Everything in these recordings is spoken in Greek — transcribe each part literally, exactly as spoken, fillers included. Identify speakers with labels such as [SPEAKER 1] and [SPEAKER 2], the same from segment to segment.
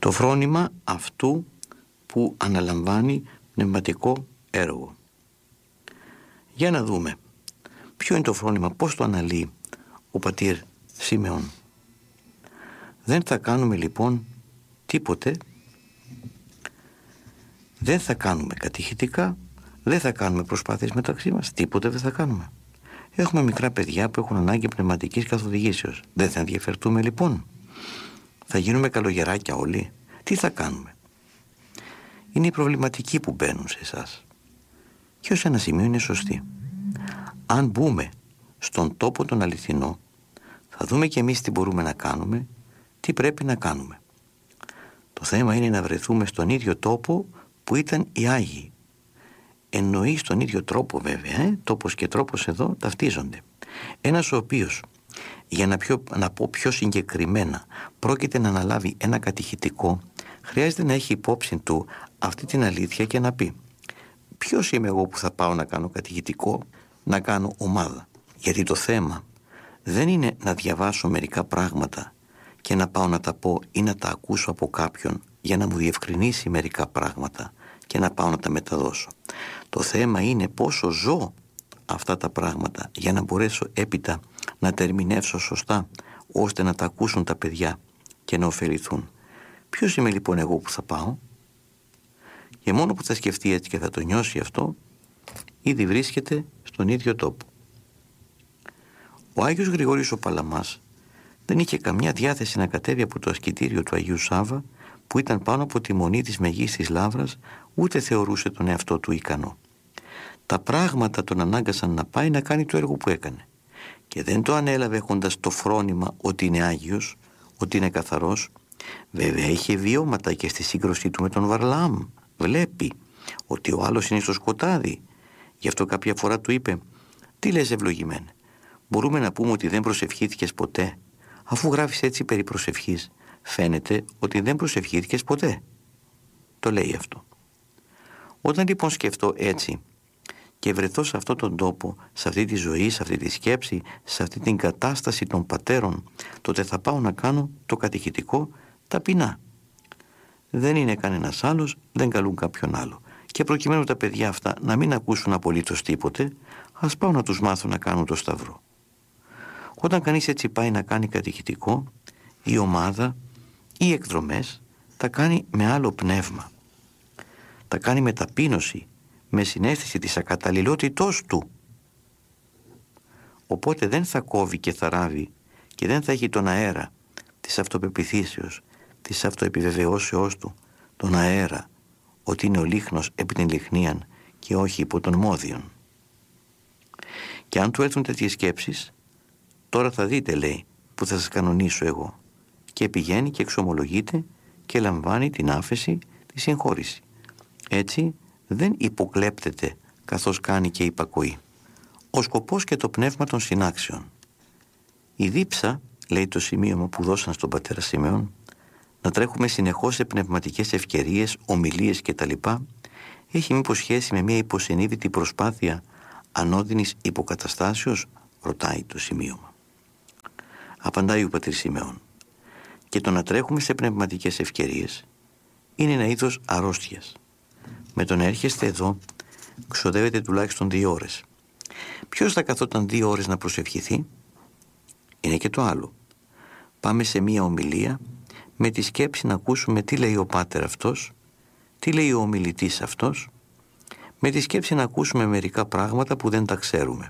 [SPEAKER 1] το φρόνημα αυτού που αναλαμβάνει πνευματικό έργο. Για να δούμε ποιο είναι το φρόνημα, πώς το αναλύει ο πατήρ Σίμεων. Δεν θα κάνουμε λοιπόν τίποτε, δεν θα κάνουμε κατηχητικά, δεν θα κάνουμε προσπάθειες μεταξύ μας, τίποτε δεν θα κάνουμε. Έχουμε μικρά παιδιά που έχουν ανάγκη πνευματικής καθοδηγήσεως. Δεν θα ενδιαφερθούμε λοιπόν? Θα γίνουμε καλογεράκια όλοι? Τι θα κάνουμε? Είναι οι προβληματικοί που μπαίνουν σε εσάς. Και ως ένα σημείο είναι σωστή. Αν μπούμε στον τόπο τον αληθινό, θα δούμε και εμείς τι μπορούμε να κάνουμε, τι πρέπει να κάνουμε. Το θέμα είναι να βρεθούμε στον ίδιο τόπο που ήταν οι Άγιοι. Εννοεί στον ίδιο τρόπο βέβαια, ε? τόπος και τρόπος εδώ ταυτίζονται. Ένας ο οποίος, για να, πιο, να πω πιο συγκεκριμένα, πρόκειται να αναλάβει ένα κατηχητικό, χρειάζεται να έχει υπόψη του αυτή την αλήθεια και να πει: ποιος είμαι εγώ που θα πάω να κάνω κατηχητικό, να κάνω ομάδα? Γιατί το θέμα δεν είναι να διαβάσω μερικά πράγματα και να πάω να τα πω ή να τα ακούσω από κάποιον για να μου διευκρινίσει μερικά πράγματα και να πάω να τα μεταδώσω. Το θέμα είναι πόσο ζω αυτά τα πράγματα για να μπορέσω έπειτα να τα ερμηνεύσω σωστά, ώστε να τα ακούσουν τα παιδιά και να ωφεληθούν. Ποιος είμαι λοιπόν εγώ που θα πάω? Και μόνο που θα σκεφτεί έτσι και θα το νιώσει αυτό, ήδη βρίσκεται στον ίδιο τόπο. Ο Άγιος Γρηγόριος ο Παλαμάς δεν είχε καμιά διάθεση να κατέβει από το ασκητήριο του Αγίου Σάββα, που ήταν πάνω από τη μονή της Μεγίστης Λαύρας, ούτε θεωρούσε τον εαυτό του ικανό. Τα πράγματα τον ανάγκασαν να πάει να κάνει το έργο που έκανε. Και δεν το ανέλαβε έχοντας το φρόνημα ότι είναι Άγιος, ότι είναι καθαρός. Βέβαια είχε βιώματα και στη σύγκρουσή του με τον Βαρλάμ. Βλέπει ότι ο άλλος είναι στο σκοτάδι. Γι' αυτό κάποια φορά του είπε: τι λες ευλογημένε, μπορούμε να πούμε ότι δεν προσευχήθηκες ποτέ? Αφού γράφεις έτσι περί προσευχής, φαίνεται ότι δεν προσευχήθηκες ποτέ. Το λέει αυτό. Όταν λοιπόν σκεφτώ έτσι και βρεθώ σε αυτόν τον τόπο, σε αυτή τη ζωή, σε αυτή τη σκέψη, σε αυτή την κατάσταση των πατέρων, τότε θα πάω να κάνω το κατηχητικό ταπεινά. Δεν είναι κανένας άλλος, δεν καλούν κάποιον άλλο. Και προκειμένου τα παιδιά αυτά να μην ακούσουν απολύτως τίποτε, ας πάω να τους μάθω να κάνουν το σταυρό. Όταν κανείς έτσι πάει να κάνει κατηχητικό, η ομάδα ή εκδρομές τα κάνει με άλλο πνεύμα. Τα κάνει με ταπείνωση, με συναίσθηση της ακαταλληλότητός του. Οπότε δεν θα κόβει και θα ράβει και δεν θα έχει τον αέρα της αυτοπεποίθησεως, της αυτοεπιβεβαιώσεώς του, τον αέρα ότι είναι ο λίχνος επί την λιχνίαν και όχι υπό τον μόδιον. Και αν του έρθουν τέτοιες σκέψεις, τώρα θα δείτε, λέει, που θα σας κανονίσω εγώ. Και πηγαίνει και εξομολογείται και λαμβάνει την άφεση, τη συγχώρηση. Έτσι δεν υποκλέπτεται καθώς κάνει και υπακοή. Ο σκοπός και το πνεύμα των συνάξεων. Η δίψα, λέει το σημείωμα που δώσαν στον πατέρα Σιμεών, να τρέχουμε συνεχώς σε πνευματικές ευκαιρίες, ομιλίες κτλ. Έχει μήπως σχέση με μια υποσυνείδητη προσπάθεια ανώδυνης υποκαταστάσεως? Ρωτάει το σημείωμα. Απαντάει ο πατήρ Σιμεών: και το να τρέχουμε σε πνευματικές ευκαιρίες είναι ένα είδος αρρώστιας. Με το να έρχεστε εδώ ξοδεύετε τουλάχιστον δύο ώρες. Ποιος θα καθόταν δύο ώρες να προσευχηθεί? Είναι και το άλλο. Πάμε σε μία ομιλία με τη σκέψη να ακούσουμε τι λέει ο πάτερ αυτός, τι λέει ο ομιλητής αυτός, με τη σκέψη να ακούσουμε μερικά πράγματα που δεν τα ξέρουμε.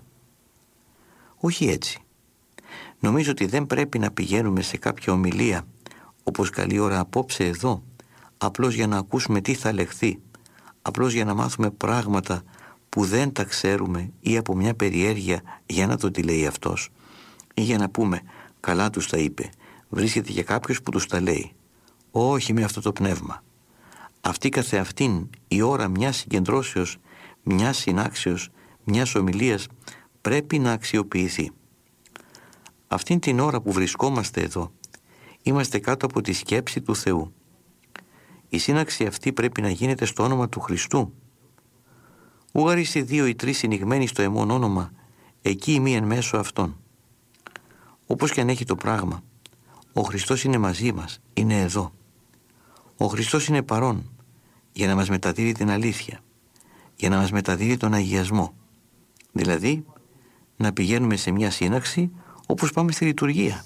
[SPEAKER 1] Όχι έτσι. Νομίζω ότι δεν πρέπει να πηγαίνουμε σε κάποια ομιλία, όπως καλή ώρα απόψε εδώ, απλώς για να ακούσουμε τι θα λεχθεί, απλώς για να μάθουμε πράγματα που δεν τα ξέρουμε ή από μια περιέργεια για να το τι λέει αυτός, ή για να πούμε καλά τους τα είπε, βρίσκεται και κάποιος που τους τα λέει. Όχι με αυτό το πνεύμα. Αυτή καθεαυτήν η ώρα μιας συγκεντρώσεως, μιας συνάξεως, μιας ομιλίας πρέπει να αξιοποιηθεί. Αυτήν την ώρα που βρισκόμαστε εδώ, είμαστε κάτω από τη σκέψη του Θεού. Η σύναξη αυτή πρέπει να γίνεται στο όνομα του Χριστού. Ούγαρις οι δύο ή τρεις συνηγμένοι στο εμόν όνομα, εκεί ημί εν μέσω αυτών. Όπως και αν έχει το πράγμα, ο Χριστός είναι μαζί μας, είναι εδώ. Ο Χριστός είναι παρόν για να μας μεταδίδει την αλήθεια, για να μας μεταδίδει τον αγιασμό. Δηλαδή, να πηγαίνουμε σε μια σύναξη όπως πάμε στη λειτουργία.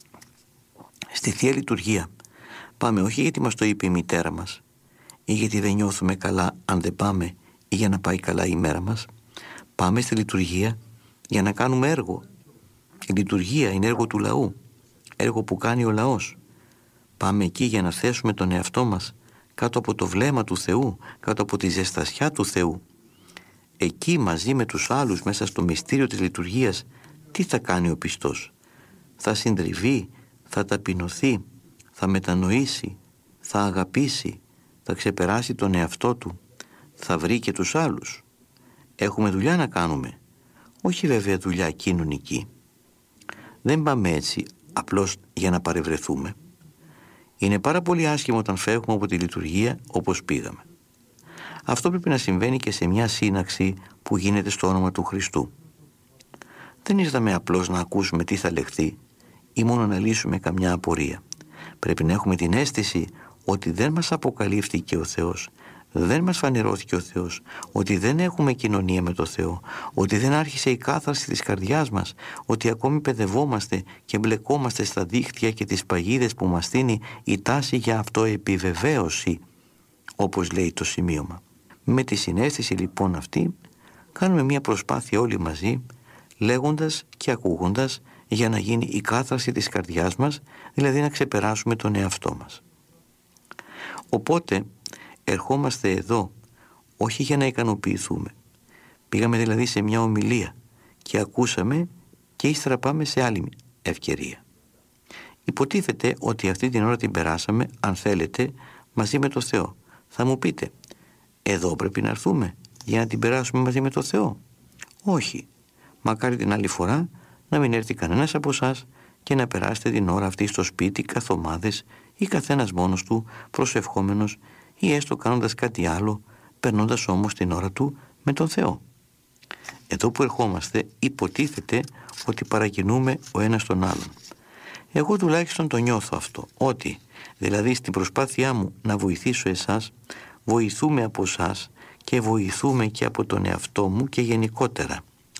[SPEAKER 1] Στη Θεία Λειτουργία πάμε όχι γιατί μας το είπε η μητέρα μας ή γιατί δεν νιώθουμε καλά αν δεν πάμε ή για να πάει καλά η μέρα μας. Πάμε στη λειτουργία για να κάνουμε έργο. Η λειτουργία είναι έργο του λαού, έργο που κάνει ο λαός. Πάμε εκεί για να θέσουμε τον εαυτό μας κάτω από το βλέμμα του Θεού, κάτω από τη ζεστασιά του Θεού. Εκεί μαζί με τους άλλους μέσα στο μυστήριο της λειτουργίας τι θα κάνει ο πιστός? Θα συντριβεί, θα ταπεινωθεί, θα μετανοήσει, θα αγαπήσει, θα ξεπεράσει τον εαυτό του, θα βρει και τους άλλους. Έχουμε δουλειά να κάνουμε, όχι βέβαια δουλειά κοινωνική. Δεν πάμε έτσι απλώς για να παρευρεθούμε. Είναι πάρα πολύ άσχημο όταν φεύγουμε από τη λειτουργία όπως πήγαμε. Αυτό πρέπει να συμβαίνει και σε μια σύναξη που γίνεται στο όνομα του Χριστού. Δεν ήρθαμε απλώς να ακούσουμε τι θα λεχθεί ή μόνο να λύσουμε καμιά απορία. Πρέπει να έχουμε την αίσθηση ότι δεν μας αποκαλύφθηκε ο Θεός, δεν μας φανερώθηκε ο Θεός, ότι δεν έχουμε κοινωνία με το Θεό, ότι δεν άρχισε η κάθαρση της καρδιάς μας, ότι ακόμη παιδευόμαστε και μπλεκόμαστε στα δίχτυα και τις παγίδες που μας δίνει η τάση για αυτοεπιβεβαίωση, όπως λέει το σημείωμα. Με τη συναίσθηση λοιπόν αυτή κάνουμε μια προσπάθεια όλοι μαζί, λέγοντας και ακούγοντας για να γίνει η κάθαρση της καρδιάς μας, δηλαδή να ξεπεράσουμε τον εαυτό μας. Οπότε ερχόμαστε εδώ όχι για να ικανοποιηθούμε. Πήγαμε δηλαδή σε μια ομιλία και ακούσαμε και ύστερα πάμε σε άλλη ευκαιρία. Υποτίθεται ότι αυτή την ώρα την περάσαμε, αν θέλετε, μαζί με το Θεό. Θα μου πείτε, εδώ πρέπει να έρθουμε για να την περάσουμε μαζί με το Θεό? Όχι. Μακάρι την άλλη φορά να μην έρθει κανένας από εσάς και να περάσετε την ώρα αυτή στο σπίτι καθομάδες ή καθένας μόνος του προσευχόμενος ή έστω κάνοντας κάτι άλλο, περνώντας όμως την ώρα του με τον Θεό. Εδώ που ερχόμαστε υποτίθεται ότι παρακινούμε ο ένας τον άλλον. Εγώ τουλάχιστον το νιώθω αυτό, ότι δηλαδή στην προσπάθειά μου να βοηθήσω εσάς, βοηθούμε από εσάς και βοηθούμε και από τον εαυτό μου και γενικότερα.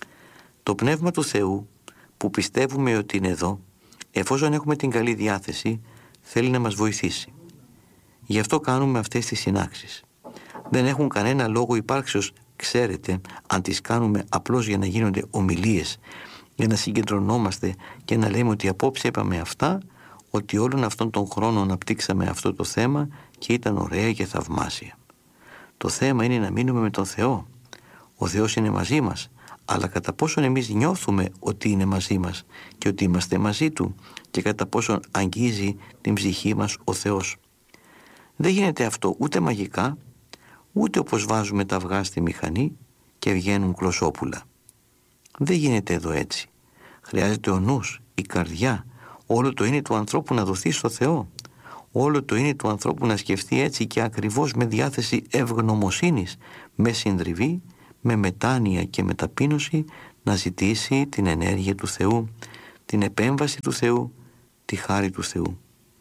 [SPEAKER 1] Το Πνεύμα του Θεού που πιστεύουμε ότι είναι εδώ, εφόσον έχουμε την καλή διάθεση, θέλει να μας βοηθήσει. Γι' αυτό κάνουμε αυτές τις συνάξεις. Δεν έχουν κανένα λόγο υπάρξεως, ξέρετε, αν τις κάνουμε απλώς για να γίνονται ομιλίες, για να συγκεντρωνόμαστε και να λέμε ότι απόψε είπαμε αυτά, ότι όλον αυτόν τον χρόνο αναπτύξαμε αυτό το θέμα και ήταν ωραία και θαυμάσια. Το θέμα είναι να μείνουμε με τον Θεό. Ο Θεός είναι μαζί μας, αλλά κατά πόσον εμείς νιώθουμε ότι είναι μαζί μας και ότι είμαστε μαζί Του και κατά πόσον αγγίζει την ψυχή μας ο Θεός. Δεν γίνεται αυτό ούτε μαγικά, ούτε όπως βάζουμε τα αυγά στη μηχανή και βγαίνουν κλωσόπουλα. Δεν γίνεται εδώ έτσι. Χρειάζεται ο νους, η καρδιά, όλο το είναι του ανθρώπου να δοθεί στο Θεό. Όλο το είναι του ανθρώπου να σκεφτεί έτσι και ακριβώς με διάθεση ευγνωμοσύνης, με συντριβή, με μετάνοια και με ταπείνωση να ζητήσει την ενέργεια του Θεού, την επέμβαση του Θεού, τη χάρη του Θεού.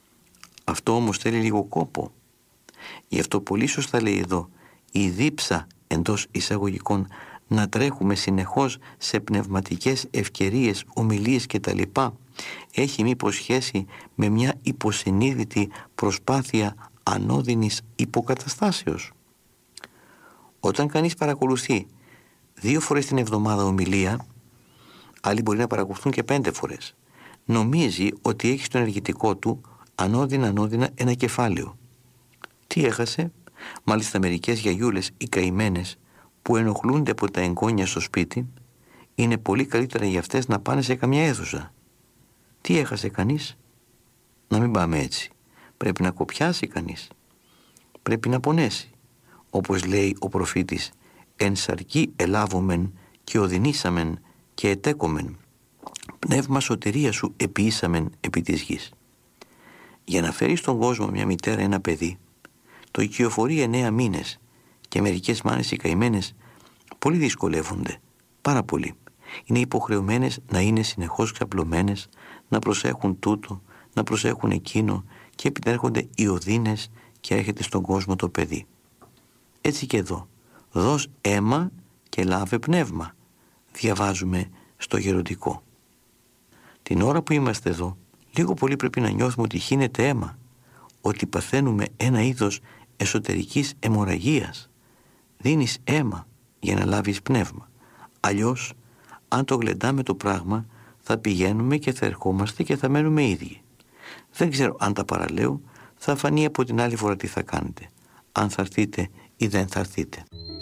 [SPEAKER 1] Αυτό όμως θέλει λίγο κόπο. Γι' αυτό πολύ σωστά λέει εδώ, η δίψα εντός εισαγωγικών να τρέχουμε συνεχώς σε πνευματικές ευκαιρίες, ομιλίες κτλ. Έχει μήπως σχέση με μια υποσυνείδητη προσπάθεια ανώδυνης υποκαταστάσεως? Όταν κανείς παρακολουθεί δύο φορές την εβδομάδα ομιλία, άλλοι μπορεί να παρακολουθούν και πέντε φορές, νομίζει ότι έχει στο ενεργητικό του ανώδυνα ανώδυνα ένα κεφάλαιο. Τι έχασε? Μάλιστα μερικές γιαγιούλες οι καημένες που ενοχλούνται από τα εγγόνια στο σπίτι, είναι πολύ καλύτερα για αυτές να πάνε σε καμιά αίθουσα. Τι έχασε κανείς? Να μην πάμε έτσι. Πρέπει να κοπιάσει κανείς. Πρέπει να πονέσει. Όπως λέει ο προφήτης, «Εν σαρκή ελάβομεν και οδυνήσαμεν και ετέκομεν, πνεύμα σωτηρία σου επιήσαμεν επί της γης». Για να φέρει στον κόσμο μια μητέρα ένα παιδί, το οικειοφορεί εννέα μήνες και μερικές μάνες οι καημένες πολύ δυσκολεύονται, πάρα πολύ. Είναι υποχρεωμένες να είναι συνεχώς ξαπλωμένες, να προσέχουν τούτο, να προσέχουν εκείνο και επιτέρχονται οι οδύνες και έρχεται στον κόσμο το παιδί. Έτσι και εδώ. Δώσ' αίμα και λάβε πνεύμα, διαβάζουμε στο γεροντικό. Την ώρα που είμαστε εδώ, λίγο πολύ πρέπει να νιώθουμε ότι χύνεται αίμα, ότι παθαίνουμε ένα είδος εσωτερικής αιμορραγίας. Δίνεις αίμα για να λάβεις πνεύμα. Αλλιώς, αν το γλεντάμε το πράγμα, θα πηγαίνουμε και θα ερχόμαστε και θα μένουμε ίδιοι. Δεν ξέρω αν τα παραλέω, θα φανεί από την άλλη φορά τι θα κάνετε. Αν θα έρθείτε ή δεν θα έρθείτε.